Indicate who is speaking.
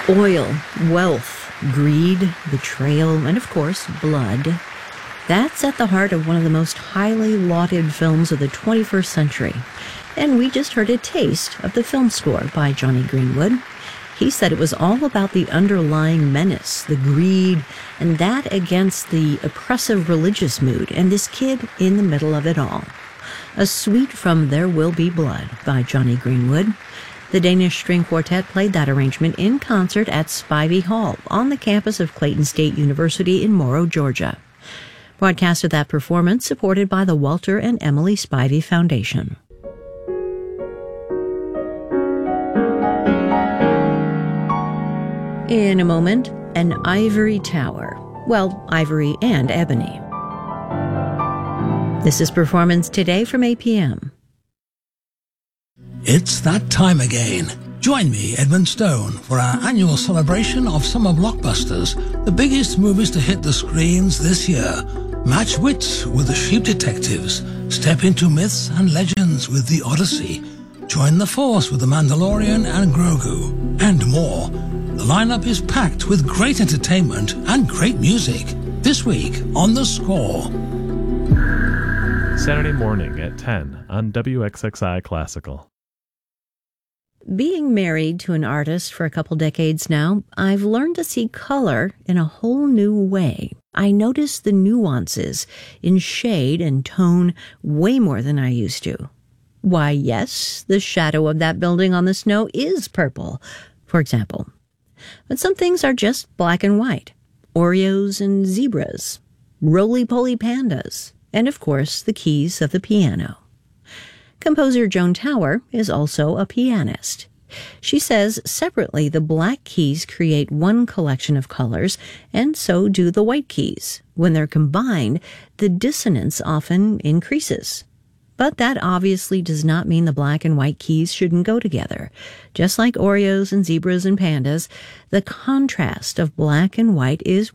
Speaker 1: Oil, wealth, greed, betrayal, and of course, blood. That's at the heart of one of the most highly lauded films of the 21st century. And we just heard a taste of the film score by Jonny Greenwood. He said it was all about the underlying menace, the greed, and that against the oppressive religious mood, and this kid in the middle of it all. A suite from There Will Be Blood by Jonny Greenwood. The Danish String Quartet played that arrangement in concert at Spivey Hall on the campus of Clayton State University in Morrow, Georgia. Broadcast of that performance supported by the Walter and Emily Spivey Foundation. In a moment, an ivory tower. Well, ivory and ebony. This is Performance Today from APM.
Speaker 2: It's that time again. Join me, Edmund Stone, for our annual celebration of summer blockbusters, the biggest movies to hit the screens this year. Match wits with the Sheep Detectives. Step into myths and legends with The Odyssey. Join the Force with The Mandalorian and Grogu. And more. The lineup is packed with great entertainment and great music. This week on The Score.
Speaker 3: Saturday morning at 10 on WXXI Classical.
Speaker 1: Being married to an artist for a couple decades now, I've learned to see color in a whole new way. I notice the nuances in shade and tone way more than I used to. Why, yes, the shadow of that building on the snow is purple, for example. But some things are just black and white. Oreos and zebras, roly-poly pandas, and of course the keys of the piano. Composer Joan Tower is also a pianist. She says separately the black keys create one collection of colors, and so do the white keys. When they're combined, the dissonance often increases. But that obviously does not mean the black and white keys shouldn't go together. Just like Oreos and zebras and pandas, the contrast of black and white is